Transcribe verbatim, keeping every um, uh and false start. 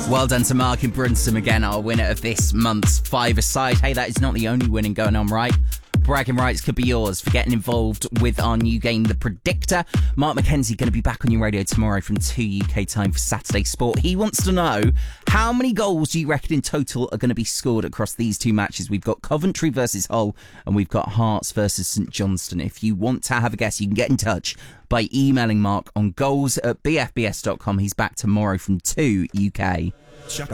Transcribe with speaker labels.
Speaker 1: Well done to Mark in Brunsum again, our winner of this month's five-a-side. Hey, that is not the only winning going on, right? Bragging rights could be yours for getting involved with our new game, The Predictor. Mark McKenzie going to be back on your radio tomorrow from two U K time for Saturday Sport. He wants to know, how many goals do you reckon in total are going to be scored across these two matches? We've got Coventry versus Hull and we've got Hearts versus St Johnstone. If you want to have a guess, you can get in touch by emailing Mark on goals at b f b s dot com. He's back tomorrow from two U K.